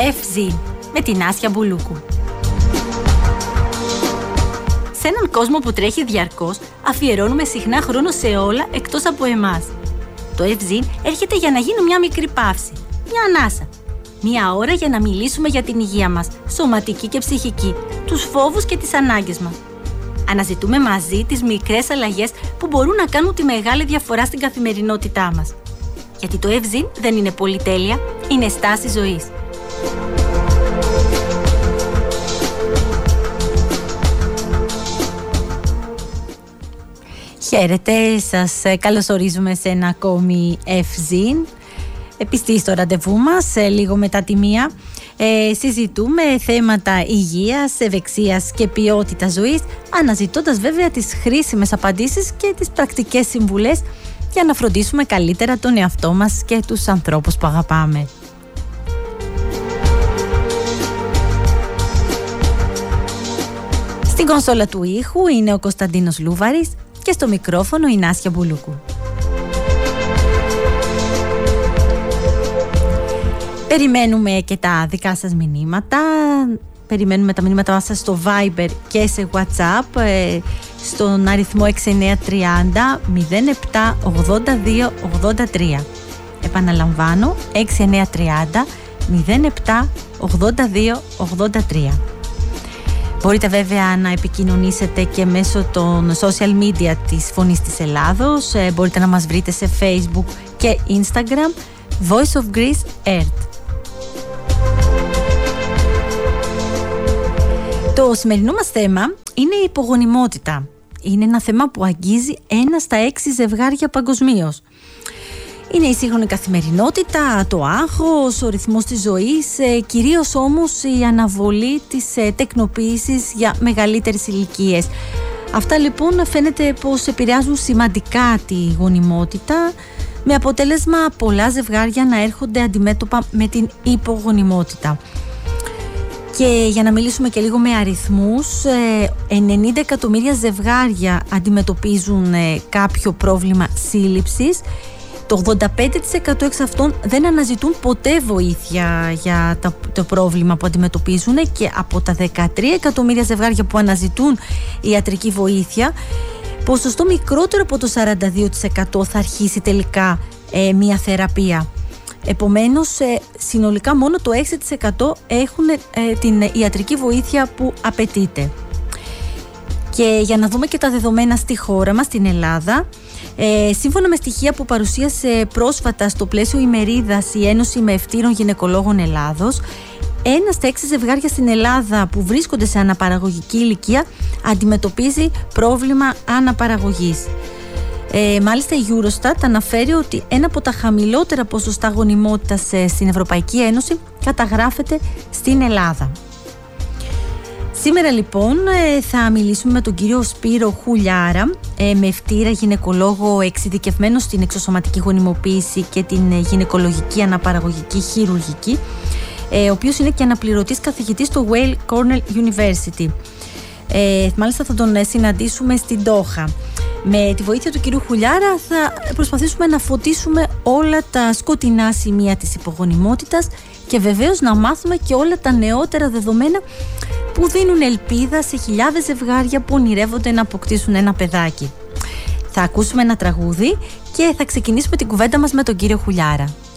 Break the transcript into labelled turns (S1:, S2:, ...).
S1: Ευζήν με την Άσια Μπουλούκου. Σε έναν κόσμο που τρέχει διαρκώς, αφιερώνουμε συχνά χρόνο σε όλα εκτός από εμάς. Το Ευζήν έρχεται για να γίνει μια μικρή παύση, μια ανάσα. Μια ώρα για να μιλήσουμε για την υγεία μας, σωματική και ψυχική, τους φόβους και τις ανάγκες μας. Αναζητούμε μαζί τις μικρές αλλαγές που μπορούν να κάνουν τη μεγάλη διαφορά στην καθημερινότητά μας. Γιατί το Ευζήν δεν είναι πολυτέλεια, είναι στάση ζωής. Χαίρετε, σας καλωσορίζουμε σε ένα ακόμη Ευζήν. Επιστής στο ραντεβού μας, λίγο μετά τη 1. Συζητούμε θέματα υγείας, ευεξίας και ποιότητας ζωής, αναζητώντας βέβαια τις χρήσιμες απαντήσεις και τις πρακτικές συμβουλές για να φροντίσουμε καλύτερα τον εαυτό μας και τους ανθρώπους που αγαπάμε. Στην κονσόλα του ήχου είναι ο Κωνσταντίνος Λούβαρης και στο μικρόφωνο η Άσια Μπουλούκου. Περιμένουμε και τα δικά σας μηνύματα. Περιμένουμε τα μηνύματα σας στο Viber και σε WhatsApp στον αριθμό 6930 07 82 83. Επαναλαμβάνω, 6930 07 82 83. Μπορείτε βέβαια να επικοινωνήσετε και μέσω των social media της Φωνής της Ελλάδος. Μπορείτε να μας βρείτε σε Facebook και Instagram, Voice of Greece ERT. Το σημερινό μας θέμα είναι η υπογονιμότητα. Είναι ένα θέμα που αγγίζει 1 στα 6 ζευγάρια παγκοσμίως. Είναι η σύγχρονη καθημερινότητα, το άγχος, ο ρυθμός της ζωής, κυρίως όμως η αναβολή της τεκνοποίησης για μεγαλύτερες ηλικίες. Αυτά λοιπόν φαίνεται πως επηρεάζουν σημαντικά τη γονιμότητα, με αποτέλεσμα πολλά ζευγάρια να έρχονται αντιμέτωπα με την υπογονιμότητα. Και για να μιλήσουμε και λίγο με αριθμούς, 90 εκατομμύρια ζευγάρια αντιμετωπίζουν κάποιο πρόβλημα σύλληψης. Το 85% εξ αυτών δεν αναζητούν ποτέ βοήθεια για το πρόβλημα που αντιμετωπίζουν, και από τα 13 εκατομμύρια ζευγάρια που αναζητούν ιατρική βοήθεια, ποσοστό μικρότερο από το 42% θα αρχίσει τελικά μια θεραπεία. Επομένως, συνολικά μόνο το 6% έχουν την ιατρική βοήθεια που απαιτείται. Και για να δούμε και τα δεδομένα στη χώρα μας, στην Ελλάδα, σύμφωνα με στοιχεία που παρουσίασε πρόσφατα στο πλαίσιο ημερίδας η Ένωση Μευτήρων Γυναικολόγων Ελλάδος, 1 στα 6 ζευγάρια στην Ελλάδα που βρίσκονται σε αναπαραγωγική ηλικία αντιμετωπίζει πρόβλημα αναπαραγωγής. Μάλιστα η Eurostat αναφέρει ότι ένα από τα χαμηλότερα ποσοστά γονιμότητας στην Ευρωπαϊκή Ένωση καταγράφεται στην Ελλάδα. Σήμερα λοιπόν θα μιλήσουμε με τον κύριο Σπύρο Χουλιάρα, μευτήρα γυναικολόγο εξειδικευμένο στην εξωσωματική γονιμοποίηση και την γυναικολογική αναπαραγωγική χειρουργική, ο οποίος είναι και αναπληρωτής καθηγητής στο Weill Cornell University. Μάλιστα θα τον συναντήσουμε στην Ντόχα. Με τη βοήθεια του κυρίου Χουλιάρα θα προσπαθήσουμε να φωτίσουμε όλα τα σκοτεινά σημεία της υπογονιμότητας και βεβαίως να μάθουμε και όλα τα νεότερα δεδομένα που δίνουν ελπίδα σε χιλιάδες ζευγάρια που ονειρεύονται να αποκτήσουν ένα παιδάκι. Θα ακούσουμε ένα τραγούδι και θα ξεκινήσουμε την κουβέντα μας με τον κύριο Χουλιάρα.